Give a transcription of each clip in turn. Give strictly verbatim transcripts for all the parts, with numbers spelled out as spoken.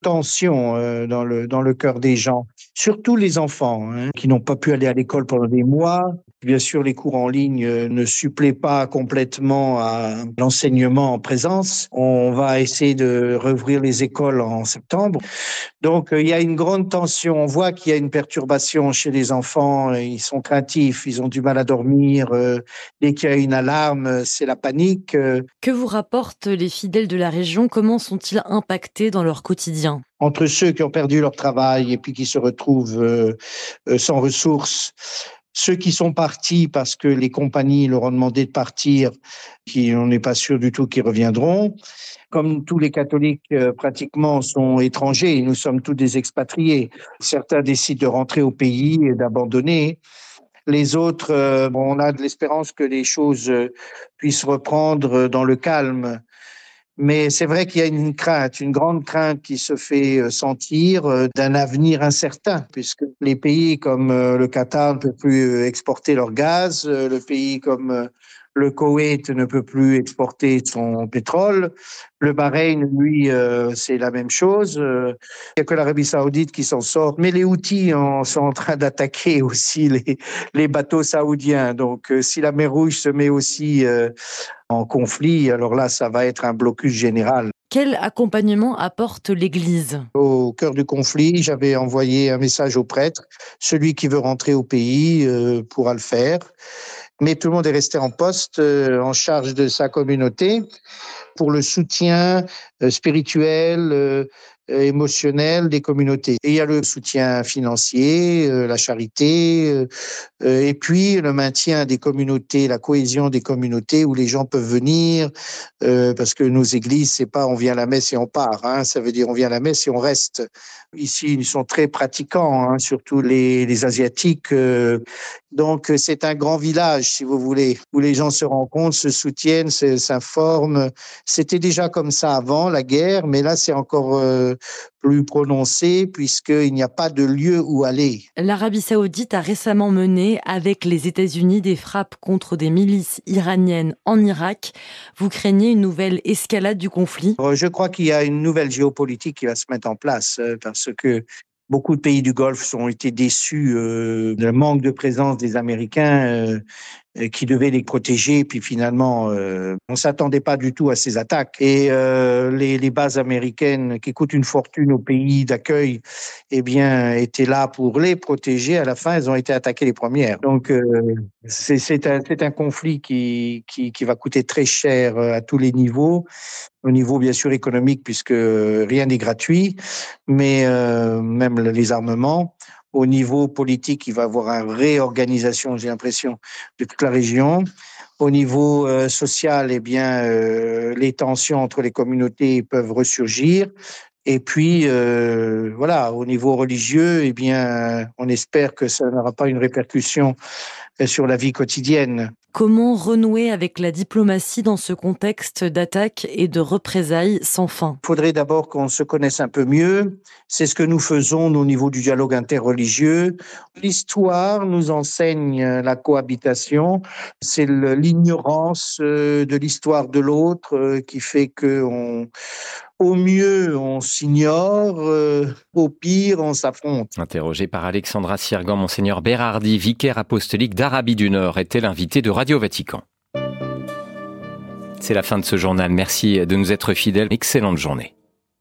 tension euh, dans le dans le cœur des gens, surtout les enfants hein, qui n'ont pas pu aller à l'école pendant des mois. Bien sûr, les cours en ligne euh, ne suppléent pas complètement à l'enseignement en présence. On va essayer de rouvrir les écoles en septembre. Donc, euh, il y a une grande tension. On voit qu'il y a une perturbation chez les enfants. Ils sont craintifs, ils ont du mal à dormir. Euh, dès qu'il y a une alarme, c'est la panique. Euh, Que vous rapportent les fidèles de la région? Comment sont-ils impactés dans leur quotidien? Entre ceux qui ont perdu leur travail et puis qui se retrouvent euh, euh, sans ressources, ceux qui sont partis parce que les compagnies leur ont demandé de partir, qui on n'est pas sûr du tout qu'ils reviendront. Comme tous les catholiques euh, pratiquement sont étrangers, nous sommes tous des expatriés. Certains décident de rentrer au pays et d'abandonner. Les autres, euh, on a de l'espérance que les choses euh, puissent reprendre dans le calme. Mais c'est vrai qu'il y a une crainte, une grande crainte qui se fait sentir d'un avenir incertain, puisque les pays comme le Qatar ne peuvent plus exporter leur gaz, le pays comme le Koweït ne peut plus exporter son pétrole, le Bahreïn, lui, euh, c'est la même chose. Il n'y a que l'Arabie Saoudite qui s'en sort. Mais les Houthis en, sont en train d'attaquer aussi les, les bateaux saoudiens. Donc, euh, si la mer Rouge se met aussi euh, en conflit, alors là, ça va être un blocus général. Quel accompagnement apporte l'Église? Au cœur du conflit, j'avais envoyé un message au prêtre. Celui qui veut rentrer au pays euh, pourra le faire. Mais tout le monde est resté en poste, euh, en charge de sa communauté, pour le soutien euh, spirituel, euh, émotionnel des communautés. Et il y a le soutien financier, euh, la charité, euh, euh, et puis le maintien des communautés, la cohésion des communautés où les gens peuvent venir, euh, parce que nos églises, c'est pas on vient à la messe et on part, hein, ça veut dire on vient à la messe et on reste. Ici, ils sont très pratiquants, hein, surtout les, les Asiatiques. Euh, donc, c'est un grand village, si vous voulez, où les gens se rencontrent, se soutiennent, se, s'informent. C'était déjà comme ça avant la guerre, mais là, c'est encore euh, plus prononcé puisqu'il n'y a pas de lieu où aller. L'Arabie Saoudite a récemment mené, avec les États-Unis, des frappes contre des milices iraniennes en Irak. Vous craignez une nouvelle escalade du conflit? Je crois qu'il y a une nouvelle géopolitique qui va se mettre en place parce que beaucoup de pays du Golfe ont été déçus euh, du manque de présence des Américains euh, qui devaient les protéger. Puis finalement, euh, on s'attendait pas du tout à ces attaques. Et euh, les, les bases américaines qui coûtent une fortune au pays d'accueil, eh bien, étaient là pour les protéger. À la fin, elles ont été attaquées les premières. Donc, euh, c'est, c'est, un, c'est un conflit qui, qui, qui va coûter très cher à tous les niveaux. Au niveau, bien sûr, économique, puisque rien n'est gratuit, mais euh, même les armements. Au niveau politique, il va y avoir une réorganisation, j'ai l'impression, de toute la région. Au niveau euh, social, eh bien, euh, les tensions entre les communautés peuvent ressurgir. Et puis, euh, voilà, au niveau religieux, eh bien, on espère que ça n'aura pas une répercussion sur la vie quotidienne. Comment renouer avec la diplomatie dans ce contexte d'attaques et de représailles sans fin? Il faudrait d'abord qu'on se connaisse un peu mieux. C'est ce que nous faisons au niveau du dialogue interreligieux. L'histoire nous enseigne la cohabitation. C'est le, l'ignorance de l'histoire de l'autre qui fait que on, au mieux, on s'ignore, euh, au pire, on s'affronte. Interrogé par Alexandra Sirgan, Monseigneur Berardi, vicaire apostolique d'Arabie du Nord, était l'invité de Radio Vatican. C'est la fin de ce journal. Merci de nous être fidèles. Excellente journée.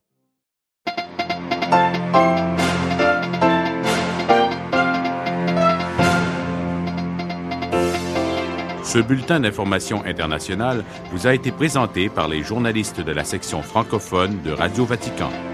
Ce bulletin d'information internationale vous a été présenté par les journalistes de la section francophone de Radio Vatican.